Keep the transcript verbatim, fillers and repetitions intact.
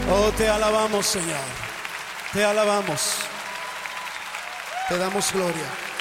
Oh, te alabamos, Señor. Te alabamos. Te damos gloria.